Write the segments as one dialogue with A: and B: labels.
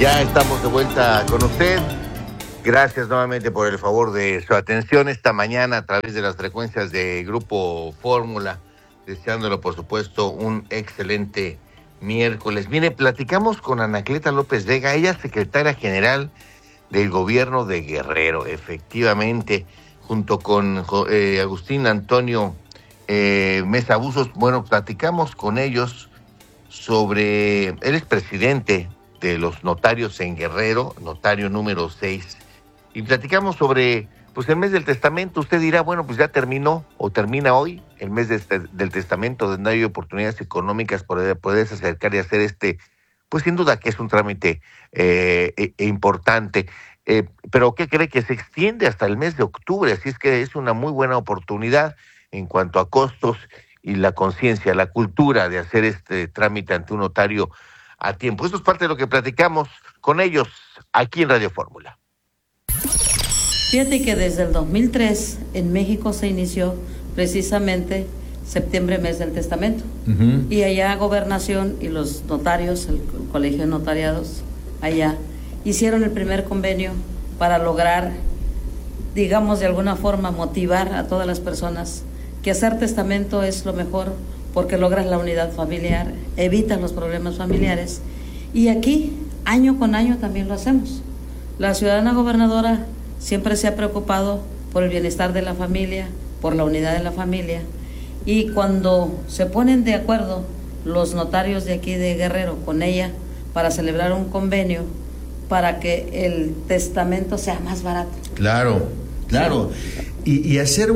A: Ya estamos de vuelta con usted. Gracias nuevamente por el favor de su atención esta mañana a través de las frecuencias de Grupo Fórmula, deseándolo por supuesto un excelente miércoles. Mire, platicamos con Anacleta López Vega, ella es secretaria general del gobierno de Guerrero, efectivamente, junto con Agustín Antonio Mesa Buzos. Bueno, platicamos con ellos sobre, él es presidente de los notarios en Guerrero, notario número 6, y platicamos sobre pues el mes del testamento. Usted dirá, bueno, pues ya terminó o termina hoy el mes del testamento, donde hay oportunidades económicas para poderse acercar y hacer pues sin duda que es un trámite importante, pero ¿qué cree? Que se extiende hasta el mes de octubre, así es que es una muy buena oportunidad en cuanto a costos y la conciencia, la cultura de hacer este trámite ante un notario a tiempo. Esto es parte de lo que platicamos con ellos aquí en Radio Fórmula.
B: Fíjate que desde el 2003 en México se inició precisamente septiembre, mes del testamento. Uh-huh. Y allá Gobernación y los notarios, el Colegio de Notariados, allá, hicieron el primer convenio para lograr, digamos de alguna forma, motivar a todas las personas que hacer testamento es lo mejor, porque logras la unidad familiar, evitas los problemas familiares. Y aquí, año con año, también lo hacemos. La ciudadana gobernadora siempre se ha preocupado por el bienestar de la familia, por la unidad de la familia. Y cuando se ponen de acuerdo los notarios de aquí de Guerrero con ella para celebrar un convenio para que el testamento sea más barato.
C: Claro, claro. Sí. Y hacer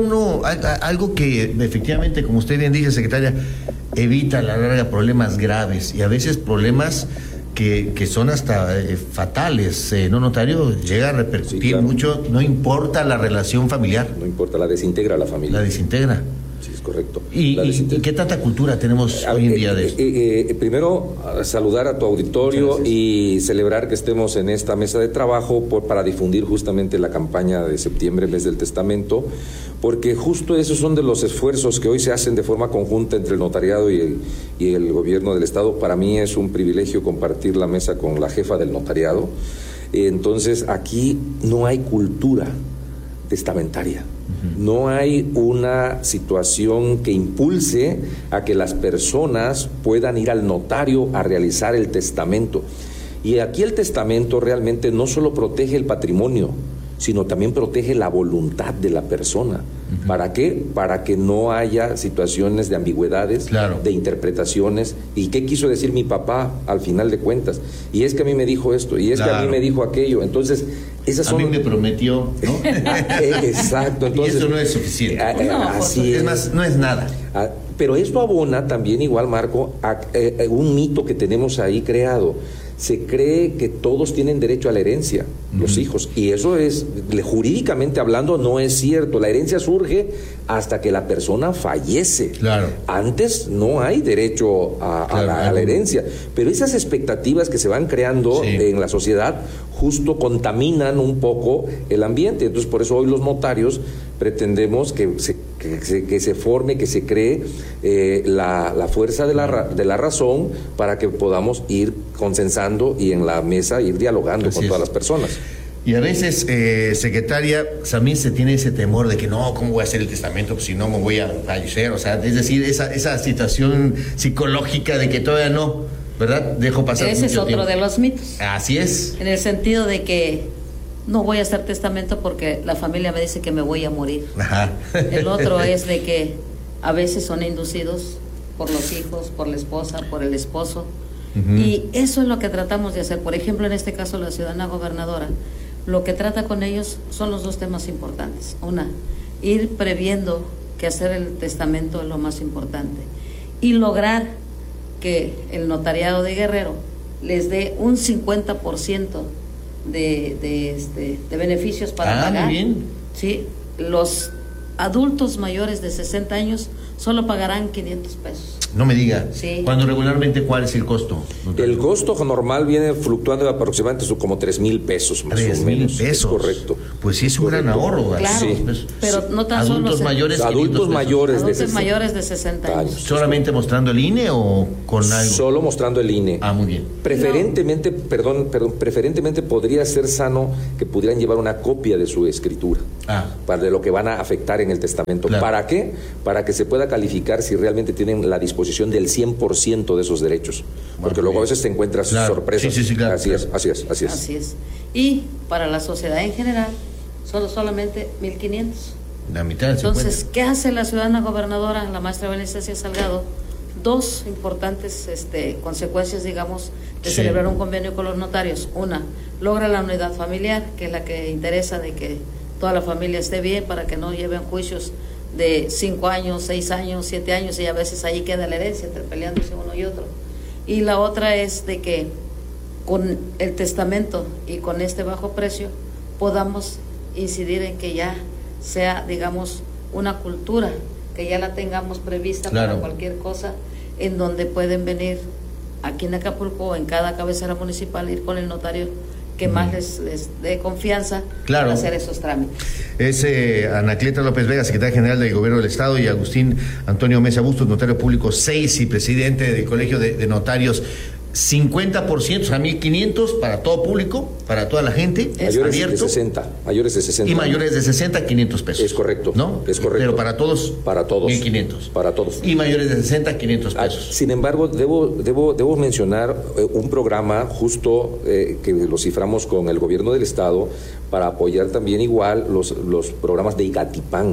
C: algo que efectivamente, como usted bien dice, secretaria, evita a la larga problemas graves y a veces problemas que son hasta fatales, ¿no, notario? Llega a repercutir, sí, claro, mucho, no importa la relación familiar.
D: No importa, la desintegra la familia.
C: La desintegra.
D: Sí, es correcto.
C: ¿Y qué tanta cultura tenemos hoy en día de eso?
D: Primero, saludar a tu auditorio y celebrar que estemos en esta mesa de trabajo para difundir justamente la campaña de septiembre, mes del testamento, porque justo esos son de los esfuerzos que hoy se hacen de forma conjunta entre el notariado y el gobierno del Estado. Para mí es un privilegio compartir la mesa con la jefa del notariado. Entonces, aquí no hay cultura testamentaria. No hay una situación que impulse a que las personas puedan ir al notario a realizar el testamento. Y aquí el testamento realmente no solo protege el patrimonio, sino también protege la voluntad de la persona. Uh-huh. ¿Para qué? Para que no haya situaciones de ambigüedades, claro, de interpretaciones. ¿Y qué quiso decir mi papá al final de cuentas? Y es que a mí me dijo esto, y es, claro, que a mí me dijo aquello. Entonces, esas son...
C: A mí me prometió, ¿no?
D: Exacto. Entonces,
C: y eso no es suficiente.
D: Así
C: es más, no es nada.
D: Pero esto abona también, igual, Marco, a un mito que tenemos ahí creado. Se cree que todos tienen derecho a la herencia, los hijos, y eso es, jurídicamente hablando, no es cierto. La herencia surge hasta que la persona fallece. Claro. Antes no hay derecho a la herencia, pero esas expectativas que se van creando, sí, en la sociedad justo contaminan un poco el ambiente. Entonces, por eso hoy los notarios pretendemos que se forme, que se cree la fuerza de la razón para que podamos ir consensando y en la mesa ir dialogando con todas las personas.
C: Y a veces, secretaria, también se tiene ese temor de que no, ¿cómo voy a hacer el testamento? Pues si no me voy a fallecer, o sea, es decir, esa situación psicológica de que todavía no, ¿verdad? Dejo pasar mucho tiempo.
B: Ese es otro de los mitos.
C: Así es.
B: En el sentido de que no voy a hacer testamento porque la familia me dice que me voy a morir. Ajá. El otro es de que a veces son inducidos por los hijos, por la esposa, por el esposo. Uh-huh. Y eso es lo que tratamos de hacer. Por ejemplo, en este caso, la ciudadana gobernadora, lo que trata con ellos son los dos temas importantes. Una, ir previendo que hacer el testamento es lo más importante. Y lograr que el notariado de Guerrero les dé un 50% de beneficios para pagar.
C: Muy bien.
B: Sí, los adultos mayores de 60 años solo pagarán 500 pesos.
C: No me diga.
B: Sí.
C: Cuando regularmente, ¿cuál es el costo?
D: El costo normal viene fluctuando aproximadamente como 3,000 pesos más o menos.
C: 3,000 pesos.
D: Es correcto.
C: Pues sí, es un gran ahorro.
B: Claro,
D: sí.
B: pero no tan solo
C: adultos mayores.
D: Adultos mayores
B: de 60 años.
C: ¿Solamente mostrando el INE o con algo?
D: Solo mostrando el INE.
C: Ah, muy bien.
D: Preferentemente, preferentemente podría ser sano que pudieran llevar una copia de su escritura. Para de lo que van a afectar en el testamento.
C: Claro.
D: ¿Para qué? Para que se pueda calificar si realmente tienen la disposición del 100% de esos derechos. Porque luego a veces te encuentras sorpresas.
C: Sí, claro.
D: Así es.
B: Y para la sociedad en general, son solamente 1,500.
C: La mitad.
B: Entonces, ¿qué hace la ciudadana gobernadora, la maestra Benicencia Salgado? Dos importantes consecuencias, digamos, de celebrar un convenio con los notarios. Una, logra la unidad familiar, que es la que interesa de que toda la familia esté bien para que no lleven juicios de 5 años, 6 años, 7 años y a veces ahí queda la herencia entre peleándose uno y otro. Y la otra es de que con el testamento y con este bajo precio podamos incidir en que ya sea, digamos, una cultura, que ya la tengamos prevista para cualquier cosa, en donde pueden venir aquí en Acapulco, en cada cabecera municipal, ir con el notario que más les dé confianza para hacer esos trámites.
C: Es Anacleta López Vega, secretaria general del Gobierno del Estado, y Agustín Antonio Mesa Bustos, notario público 6 y presidente del Colegio de Notarios. 50%, o sea, 1,500 para todo público, para toda la gente.
D: Mayores de 60.
C: Y mayores de 60, 500 pesos.
D: Es correcto.
C: ¿No?
D: Es correcto.
C: Pero para todos.
D: Para todos.
C: 1,500.
D: Para todos.
C: Y mayores de 60, 500 pesos.
D: Sin embargo, debo mencionar un programa justo que lo ciframos con el Gobierno del Estado para apoyar también igual los programas de Igatipán.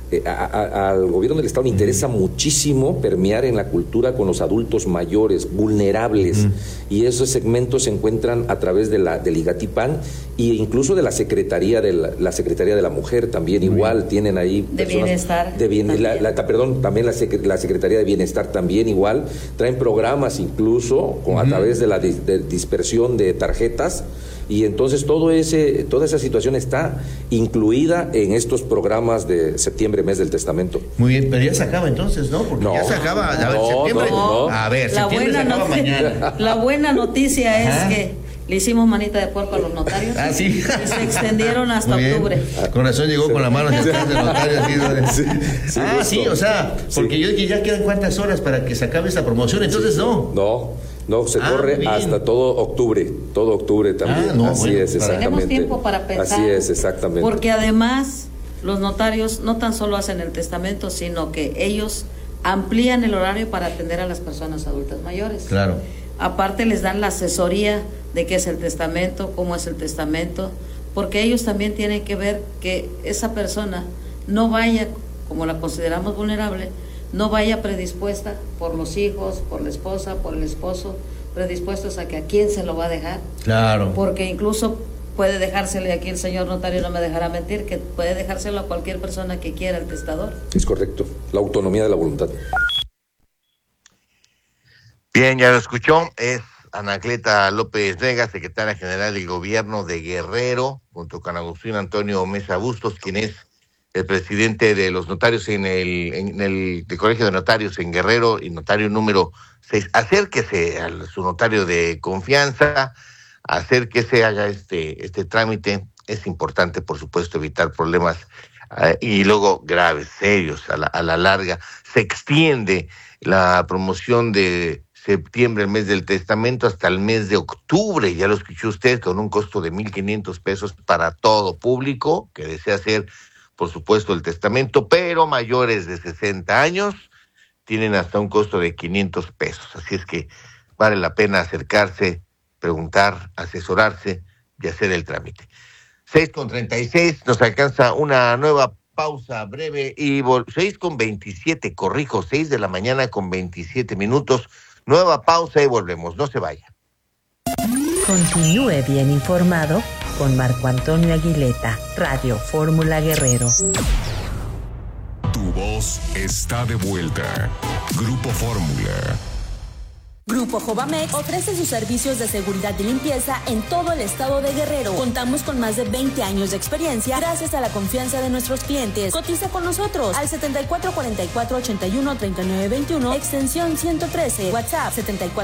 D: Al Gobierno del Estado le interesa muchísimo permear en la cultura con los adultos mayores, vulnerables, y esos segmentos se encuentran a través del Igatipán e incluso de la Secretaría de la Mujer también igual tienen ahí
B: de bienestar
D: también la Secretaría de Bienestar también igual traen programas incluso a través de la dispersión de tarjetas. Y entonces toda esa situación está incluida en estos programas de septiembre, mes del testamento.
C: Muy bien, pero ya se acaba entonces, ¿no? Porque ya se acaba. A ver, septiembre.
B: No.
C: A ver, septiembre se acaba mañana.
B: La buena noticia es que le hicimos manita de puerco a los notarios.
C: Sí.
B: Y se extendieron hasta octubre.
C: Con razón llegó con la mano hacia atrás de notarios. Sí, o sea, porque yo dije, ya quedan cuántas horas para que se acabe esta promoción, entonces
D: No, se corre hasta todo octubre también. Así es, exactamente.
B: Tenemos tiempo para pensar.
D: Así es, exactamente.
B: Porque además los notarios no tan solo hacen el testamento, sino que ellos amplían el horario para atender a las personas adultas mayores.
C: Claro.
B: Aparte les dan la asesoría de qué es el testamento, cómo es el testamento, porque ellos también tienen que ver que esa persona no vaya, como la consideramos vulnerable, no vaya predispuesta por los hijos, por la esposa, por el esposo, predispuestos a que a quién se lo va a dejar.
C: Claro.
B: Porque incluso puede dejársele, aquí el señor notario no me dejará mentir, que puede dejárselo a cualquier persona que quiera, el testador.
D: Es correcto, la autonomía de la voluntad.
A: Bien, ya lo escuchó, es Anacleta López Vega, secretaria general del Gobierno de Guerrero, junto con Agustín Antonio Mesa Bustos, quien es el presidente de los notarios en el Colegio de Notarios en Guerrero y notario número 6. Acérquese a su notario de confianza, hacer que se haga este trámite. Es importante, por supuesto, evitar problemas y luego graves, serios, a la larga. Se extiende la promoción de septiembre, el mes del testamento, hasta el mes de octubre, ya lo escuchó usted, con un costo de 1,500 pesos para todo público que desea hacer, por supuesto, el testamento, pero mayores de 60 años tienen hasta un costo de 500 pesos. Así es que vale la pena acercarse, preguntar, asesorarse y hacer el trámite. 6:36, nos alcanza una nueva pausa breve y 6:27, corrijo, 6 de la mañana con 27 minutos. Nueva pausa y volvemos, no se vaya.
E: Continúe bien informado con Marco Antonio Aguileta, Radio Fórmula Guerrero.
F: Tu voz está de vuelta. Grupo Fórmula. Grupo Jovamex ofrece sus servicios de seguridad y limpieza en todo el estado de Guerrero. Contamos con más de 20 años de experiencia gracias a la confianza de nuestros clientes. Cotiza con nosotros al 7444-813921, extensión 113, WhatsApp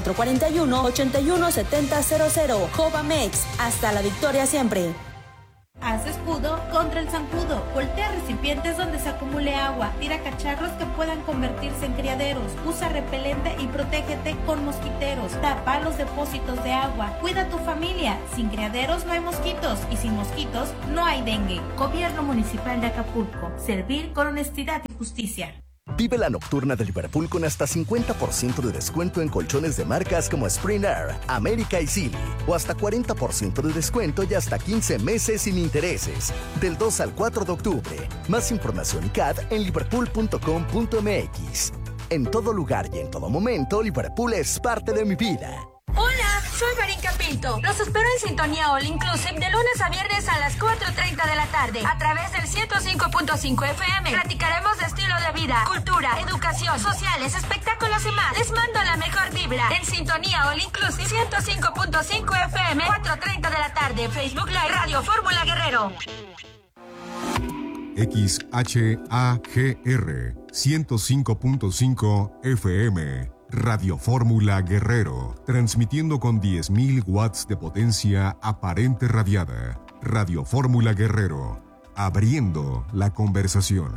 F: 7441-817000. Jovamex, hasta la victoria siempre.
G: Haz escudo contra el zancudo. Voltea recipientes donde se acumule agua. Tira cacharros que puedan convertirse en criaderos. Usa repelente y protégete con mosquiteros. Tapa los depósitos de agua. Cuida a tu familia. Sin criaderos no hay mosquitos y sin mosquitos no hay dengue. Gobierno Municipal de Acapulco. Servir con honestidad y justicia.
H: Vive la nocturna de Liverpool con hasta 50% de descuento en colchones de marcas como Spring Air, América y Silly. O hasta 40% de descuento y hasta 15 meses sin intereses. Del 2 al 4 de octubre. Más información y CAD en liverpool.com.mx. En todo lugar y en todo momento, Liverpool es parte de mi vida.
I: Hola, soy Marín Pinto. Los espero en Sintonía All Inclusive de lunes a viernes a las 4:30 de la tarde a través del 105.5 FM. Platicaremos de estilo de vida, cultura, educación, sociales, espectáculos y más. Les mando la mejor vibra en Sintonía All Inclusive 105.5 FM, 4:30 de la tarde. Facebook Live, Radio Fórmula Guerrero.
J: XHAGR 105.5 FM. Radio Fórmula Guerrero, transmitiendo con 10.000 watts de potencia aparente radiada. Radio Fórmula Guerrero, abriendo la conversación.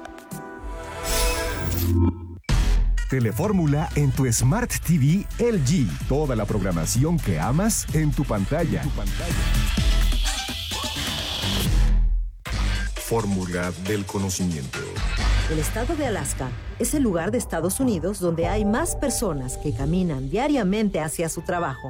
J: Telefórmula en tu Smart TV LG. Toda la programación que amas en tu pantalla. Fórmula del conocimiento.
K: El estado de Alaska es el lugar de Estados Unidos donde hay más personas que caminan diariamente hacia su trabajo.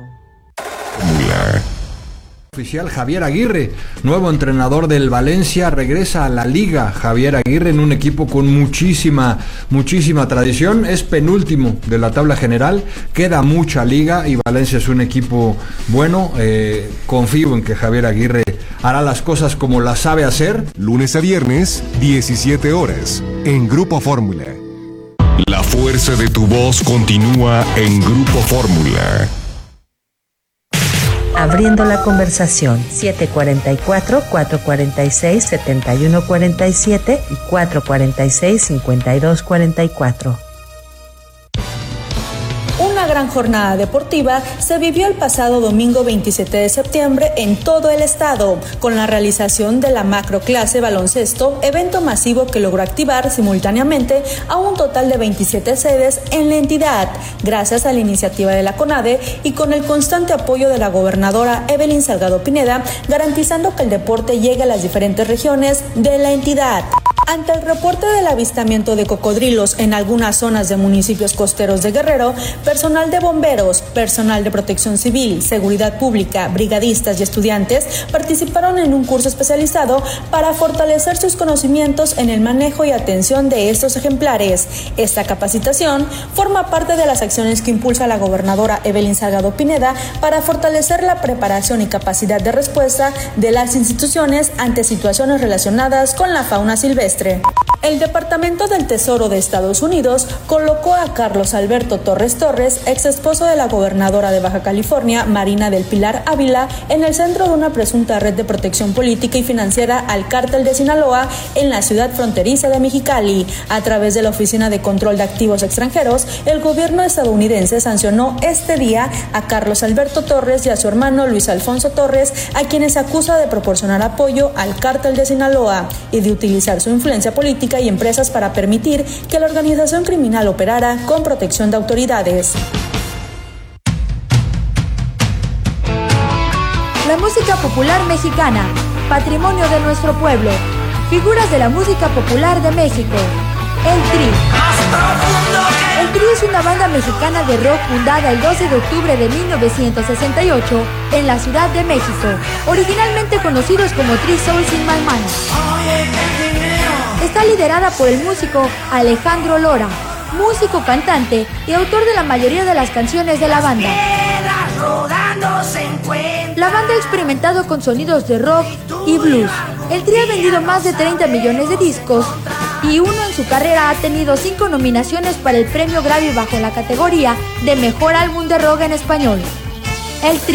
L: Oficial Javier Aguirre, nuevo entrenador del Valencia, regresa a la Liga. Javier Aguirre en un equipo con muchísima tradición, es penúltimo de la tabla general, queda mucha liga y Valencia es un equipo bueno. Confío en que Javier Aguirre hará las cosas como las sabe hacer.
J: Lunes a viernes, 17 horas, en Grupo Fórmula. La fuerza de tu voz continúa en Grupo Fórmula.
E: Abriendo la conversación, 744-446-7147 y 446-5244.
F: Una gran jornada deportiva se vivió el pasado domingo 27 de septiembre en todo el estado, con la realización de la macroclase baloncesto, evento masivo que logró activar simultáneamente a un total de 27 sedes en la entidad, gracias a la iniciativa de la CONADE y con el constante apoyo de la gobernadora Evelyn Salgado Pineda, garantizando que el deporte llegue a las diferentes regiones de la entidad. Ante el reporte del avistamiento de cocodrilos en algunas zonas de municipios costeros de Guerrero, personal de bomberos, personal de protección civil, seguridad pública, brigadistas y estudiantes participaron en un curso especializado para fortalecer sus conocimientos en el manejo y atención de estos ejemplares. Esta capacitación forma parte de las acciones que impulsa la gobernadora Evelyn Salgado Pineda para fortalecer la preparación y capacidad de respuesta de las instituciones ante situaciones relacionadas con la fauna silvestre. El Departamento del Tesoro de Estados Unidos colocó a Carlos Alberto Torres Torres, ex esposo de la gobernadora de Baja California, Marina del Pilar Ávila, en el centro de una presunta red de protección política y financiera al cártel de Sinaloa en la ciudad fronteriza de Mexicali. A través de la Oficina de Control de Activos Extranjeros, el gobierno estadounidense sancionó este día a Carlos Alberto Torres y a su hermano Luis Alfonso Torres, a quienes acusa de proporcionar apoyo al cártel de Sinaloa y de utilizar su influencia política y empresas para permitir que la organización criminal operara con protección de autoridades.
M: La música popular mexicana, patrimonio de nuestro pueblo, figuras de la música popular de México. El Tri. El Tri es una banda mexicana de rock fundada el 12 de octubre de 1968 en la Ciudad de México, originalmente conocidos como Three Souls in My Mind. Está liderada por el músico Alejandro Lora, músico, cantante y autor de la mayoría de las canciones de la banda. La banda ha experimentado con sonidos de rock y blues. El Tri ha vendido más de 30 millones de discos y uno en su carrera ha tenido 5 nominaciones para el premio Grammy bajo la categoría de Mejor Álbum de Rock en Español. El Tri.